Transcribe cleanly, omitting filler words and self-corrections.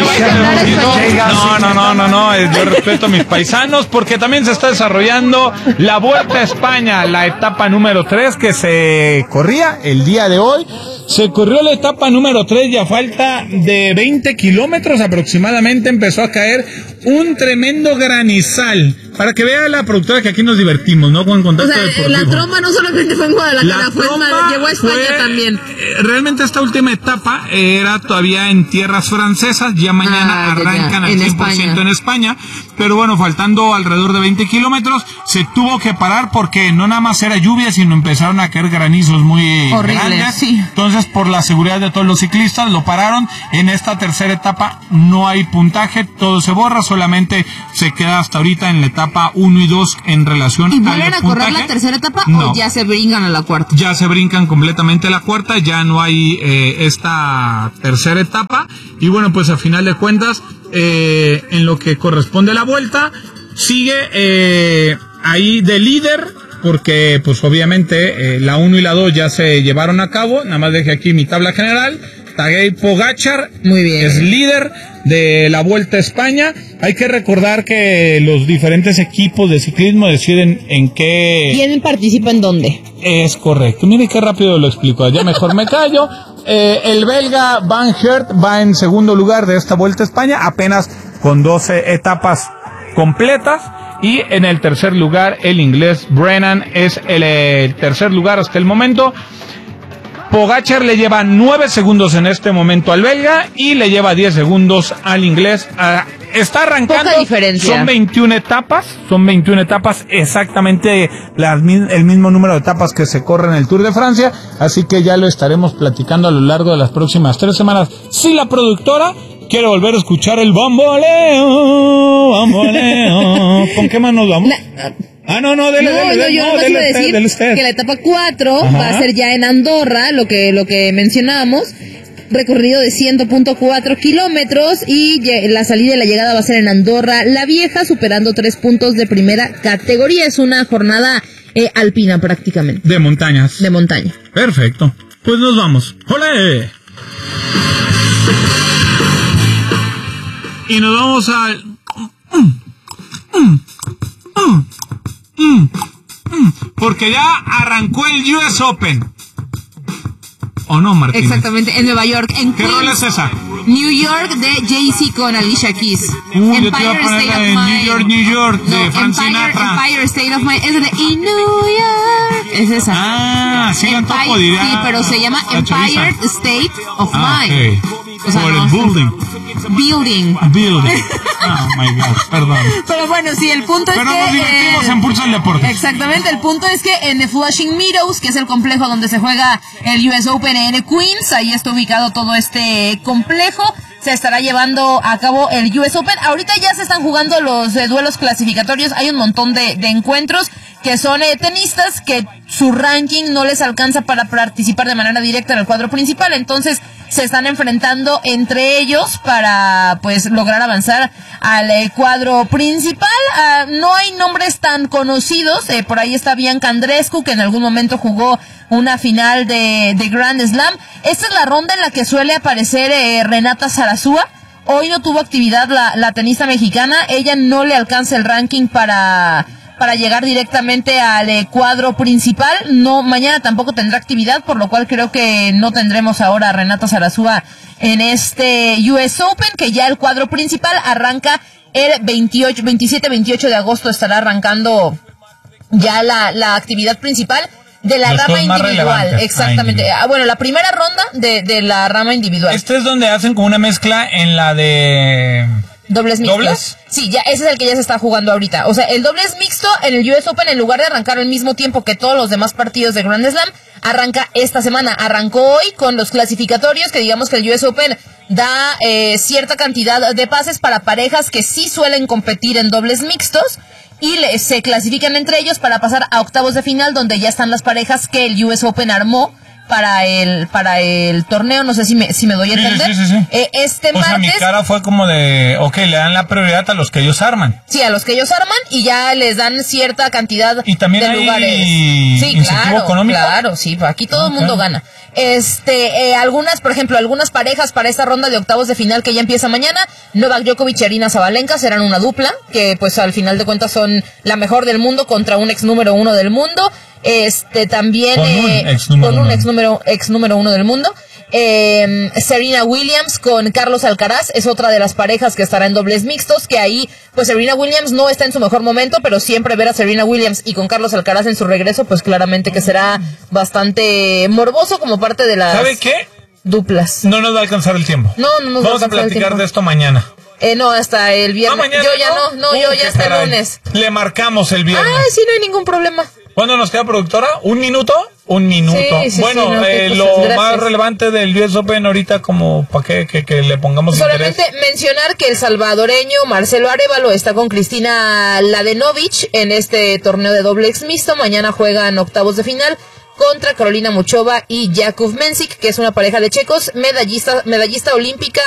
No, yo respeto a mis paisanos porque también se está desarrollando la Vuelta a España, la etapa número 3 que se corría el día de hoy. Se corrió la etapa número 3 y a falta de 20 kilómetros aproximadamente empezó a caer un tremendo granizal. Para que vea la productora que aquí nos divertimos, ¿no? Con contacto deportivo. La tromba no solamente fue en Guadalajara, llegó a España también. Realmente esta última etapa era todavía en tierras francesas, ya mañana arrancan al 100% en España, pero bueno, faltando alrededor de 20 kilómetros, se tuvo que parar porque no nada más era lluvia, sino empezaron a caer granizos muy grandes. Sí. Entonces, por la seguridad de todos los ciclistas, lo pararon. En esta tercera etapa no hay puntaje, todo se borra, solamente se queda hasta ahorita en la etapa 1 y 2 en relación ¿Y vuelven a correr la tercera etapa o ya se brincan a la cuarta? Ya se brincan completamente a la cuarta, ya no hay esta tercera etapa. Y bueno, pues a final de cuentas, en lo que corresponde a la vuelta, sigue ahí de líder, porque pues obviamente la 1 y la 2 ya se llevaron a cabo. Nada más deje aquí mi tabla general. Tadej Pogačar es líder de la Vuelta a España. Hay que recordar que los diferentes equipos de ciclismo deciden en qué... ¿Quién participa en dónde? Es correcto. Mire qué rápido lo explico. Ya mejor me callo. El belga Van Aert va en segundo lugar de esta Vuelta a España, apenas con 12 etapas completas. Y en el tercer lugar, el inglés Brennan es el tercer lugar hasta el momento. Pogačar le lleva 9 segundos en este momento al belga y le lleva 10 segundos al inglés. Está arrancando, poca diferencia. Son 21 etapas, exactamente el mismo número de etapas que se corre en el Tour de Francia, así que ya lo estaremos platicando a lo largo de las próximas 3 semanas. Si la productora quiere volver a escuchar el bamboleo, ¿con qué más nos vamos? Dele usted. Que la etapa 4 va a ser ya en Andorra, lo que mencionábamos, recorrido de 100.4 kilómetros y la salida y la llegada va a ser en Andorra la Vieja, superando 3 puntos de primera categoría. Es una jornada alpina prácticamente. De montañas. De montaña. Perfecto. Pues nos vamos. ¡Olé! Y nos vamos al... porque ya arrancó el US Open. ¿O no, Martín? Exactamente, en Nueva York. En ¿Qué rol es esa? New York de Jay-Z con Alicia Keys. Yo te iba a poner la de New York de Frank Sinatra. Empire State of Mind. Es de In New York. Es esa. Ah, sí, en topo dirá. Sí, pero se llama Empire State of Mind. Okay. O sea, por el building. Building. Oh my God, perdón. Pero bueno, sí, el punto pero es que... nos divertimos en Pulso del Deporte. Exactamente, el punto es que en Flushing Meadows, que es el complejo donde se juega el US Open en Queens, ahí está ubicado todo este complejo, se estará llevando a cabo el US Open. Ahorita ya se están jugando los duelos clasificatorios, hay un montón de encuentros que son tenistas que su ranking no les alcanza para participar de manera directa en el cuadro principal, entonces se están enfrentando entre ellos para pues lograr avanzar al cuadro principal. No hay nombres tan conocidos, por ahí está Bianca Andreescu, que en algún momento jugó una final de Grand Slam. Esta es la ronda en la que suele aparecer Renata Zarazúa. Hoy no tuvo actividad la tenista mexicana, ella no le alcanza el ranking para llegar directamente al cuadro principal. No, mañana tampoco tendrá actividad, por lo cual creo que no tendremos ahora a Renata Zarazúa en este US Open, que ya el cuadro principal arranca el 27-28 de agosto, estará arrancando ya la actividad principal de la rama individual. Exactamente. Bueno, la primera ronda de la rama individual. Este es donde hacen como una mezcla en la de... ¿Dobles mixtos? Sí, ya ese es el que ya se está jugando ahorita. O sea, el dobles mixto en el US Open, en lugar de arrancar al mismo tiempo que todos los demás partidos de Grand Slam, arranca esta semana. Arrancó hoy con los clasificatorios, que digamos que el US Open da cierta cantidad de pases para parejas que sí suelen competir en dobles mixtos y se clasifican entre ellos para pasar a octavos de final, donde ya están las parejas que el US Open armó para el torneo, no sé si me doy a entender. Sí. Este o sea, mi cara fue como de, ok, le dan la prioridad a los que ellos arman. Sí, a los que ellos arman y ya les dan cierta cantidad y también de hay lugares. Sí, incentivo económico. Claro, sí, aquí todo el mundo gana. Por ejemplo, algunas parejas para esta ronda de octavos de final que ya empieza mañana, Novak Djokovic y Aryna Sabalenka serán una dupla, que pues al final de cuentas son la mejor del mundo contra un ex número 1 del mundo. También con un ex número 1 del mundo. Serena Williams con Carlos Alcaraz es otra de las parejas que estará en dobles mixtos, que ahí pues Serena Williams no está en su mejor momento, pero siempre ver a Serena Williams y con Carlos Alcaraz en su regreso, pues claramente que será bastante morboso como parte de las ¿sabe qué? Duplas. No nos va a alcanzar el tiempo. No nos vamos a platicar de esto mañana. No, hasta el viernes. Mañana, yo ya hasta el lunes. Le marcamos el viernes. Sí, no hay ningún problema. ¿Cuándo nos queda, productora? ¿Un minuto? Un minuto. Sí, bueno, lo más relevante del US Open ahorita, como para que le pongamos solamente interés. Mencionar que el salvadoreño Marcelo Arévalo está con Cristina Mladenovic en este torneo de dobles mixto. Mañana juegan octavos de final contra Carolina Muchova y Jakub Mensik, que es una pareja de checos, medallista olímpica